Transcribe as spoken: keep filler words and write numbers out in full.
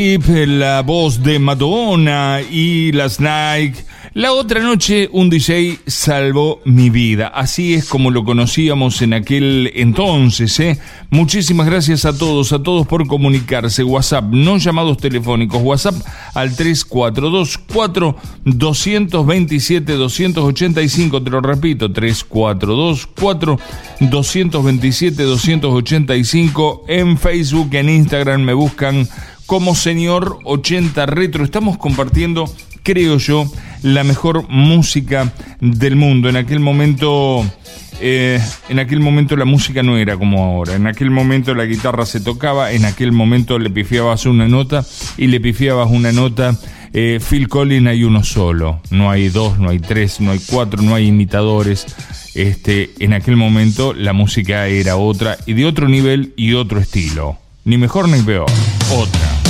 La voz de Madonna y las Nike. La otra noche un D J salvó mi vida. Así es como lo conocíamos en aquel entonces, ¿eh? Muchísimas gracias a todos, a todos por comunicarse. WhatsApp, no llamados telefónicos. WhatsApp al tres cuatro dos cuatro dos dos siete dos ocho cinco. Te lo repito, tres cuatro dos cuatro dos dos siete dos ocho cinco. En Facebook, en Instagram me buscan como Señor ochenta Retro. Estamos compartiendo, creo yo, la mejor música del mundo. En aquel momento, eh, en aquel momento la música no era como ahora. En aquel momento la guitarra se tocaba. En aquel momento le pifiabas una nota y le pifiabas una nota. Eh, Phil Collins hay uno solo. No hay dos, no hay tres, no hay cuatro, no hay imitadores. Este, en aquel momento la música era otra y de otro nivel y otro estilo. Ni mejor ni peor. Otro.